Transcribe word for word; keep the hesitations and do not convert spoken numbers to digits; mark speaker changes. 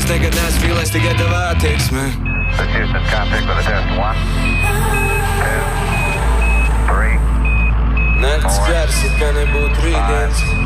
Speaker 1: es nekad neesmu vīlēs tikai tev attieksmē.
Speaker 2: This Houston, contact with a test. One, two, three.
Speaker 1: Nakts gars, it kā nebūtu rītdienas.